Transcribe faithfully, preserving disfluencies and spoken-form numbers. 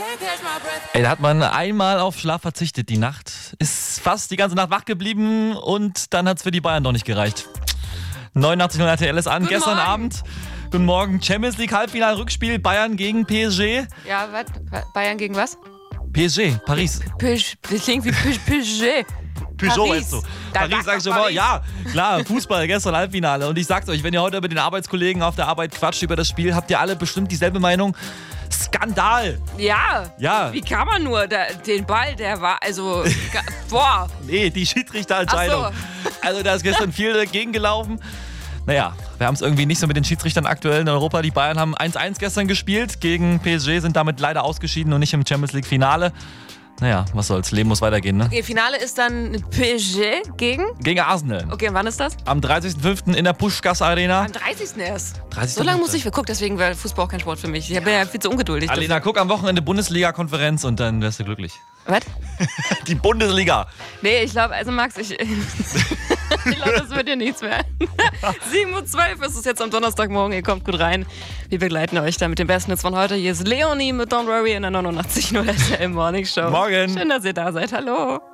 Ey, da hat man einmal auf Schlaf verzichtet die Nacht, ist fast die ganze Nacht wach geblieben und dann hat es für die Bayern doch nicht gereicht. neunundachtzig null R T L ist an, Guten gestern Morgen. Abend. Guten Morgen, Champions League Halbfinal-Rückspiel, Bayern gegen P S G. Ja, was? Bayern gegen was? P S G, Paris. Pisch, klingt wie Pisch, Pisch. Peugeot Paris. meinst du? Da Paris sagt sag ich doch schon mal. Paris. Ja, klar, Fußball, gestern Halbfinale. Und ich sag's euch, wenn ihr heute mit den Arbeitskollegen auf der Arbeit quatscht über das Spiel, habt ihr alle bestimmt dieselbe Meinung. Skandal! Ja. Ja. Wie kann man nur? Da, den Ball, der war, also, ga- boah. Nee, die Schiedsrichterentscheidung. Ach Also da ist gestern viel dagegen gelaufen. Naja, wir haben es irgendwie nicht so mit den Schiedsrichtern aktuell in Europa. Die Bayern haben eins eins gestern gespielt gegen P S G, sind damit leider ausgeschieden und nicht im Champions League Finale. Naja, was soll's, Leben muss weitergehen, ne? Okay, Finale ist dann P S G gegen? Gegen Arsenal. Okay, und wann ist das? Am dreißigsten fünften in der Puschkas Arena. Am dreißigsten erst. dreißigsten So lange muss fünften ich gucken, deswegen war Fußball auch kein Sport für mich. Ich bin ja viel zu ungeduldig. Alena, guck am Wochenende Bundesliga-Konferenz und dann wärst du glücklich. Was? Die Bundesliga. Nee, ich glaube, also Max, ich, ich glaube, das wird dir nichts mehr. sieben Uhr zwölf ist es jetzt am Donnerstagmorgen, ihr kommt gut rein. Wir begleiten euch da mit dem besten Netz von heute. Hier ist Leonie mit Don't Worry in der neunundachtzig null R T L Morning Show. Morgen. Schön, dass ihr da seid. Hallo.